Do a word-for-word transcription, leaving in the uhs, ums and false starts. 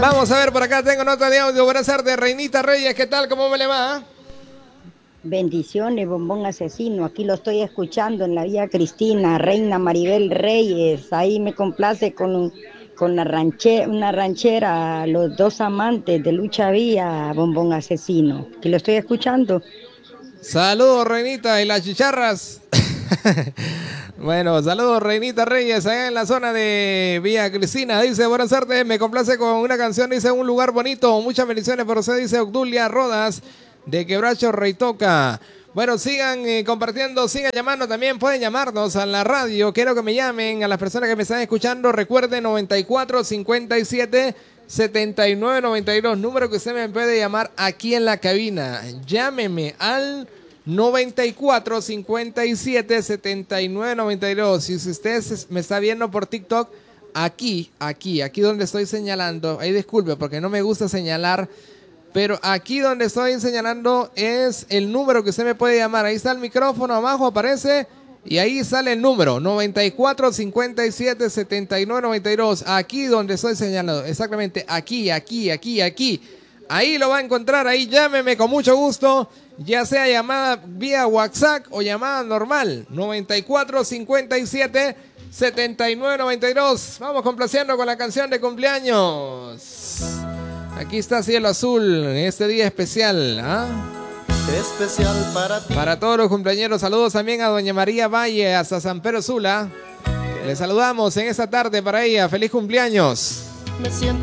Vamos a ver, por acá tengo nota de audio. Buenas tardes, Reinita Reyes, ¿qué tal? ¿Cómo me le va? Bendiciones, bombón asesino. Aquí lo estoy escuchando en la Vía Cristina, Reina Maribel Reyes. Ahí me complace con, con la ranche, una ranchera, los dos amantes de Lucha Vía, bombón asesino. Aquí lo estoy escuchando. Saludos, Reinita, y las chicharras. Bueno, saludos, Reinita Reyes, allá en la zona de Vía Cristina. Dice, buenas tardes, me complace con una canción, dice, un lugar bonito. Muchas bendiciones por usted, dice Obdulia Rodas, de Quebracho Reitoca. Bueno, sigan eh, compartiendo, sigan llamando también, pueden llamarnos a la radio. Quiero que me llamen a las personas que me están escuchando. Recuerden, noventa y cuatro, cincuenta y siete, setenta y nueve, noventa y dos, número que usted me puede llamar aquí en la cabina. Llámeme al noventa y cuatro, cincuenta y siete, setenta y nueve, noventa y dos. Si usted me está viendo por TikTok, aquí, aquí, aquí donde estoy señalando, ahí disculpe porque no me gusta señalar, pero aquí donde estoy señalando es el número que usted me puede llamar. Ahí está el micrófono, abajo aparece y ahí sale el número, noventa y cuatro, cincuenta y siete, setenta y nueve, noventa y dos. Aquí donde estoy señalando, exactamente aquí, aquí, aquí, aquí. Ahí lo va a encontrar, ahí llámeme con mucho gusto, ya sea llamada vía WhatsApp o llamada normal, noventa y cuatro, cincuenta y siete, setenta y nueve, noventa y dos. Vamos complaciendo con la canción de cumpleaños. Aquí está Cielo Azul, en este día especial, ¿ah? Especial para ti. Para todos los cumpleañeros, saludos también a doña María Valle, hasta San Pedro Sula. Le saludamos en esta tarde para ella, feliz cumpleaños. Me siento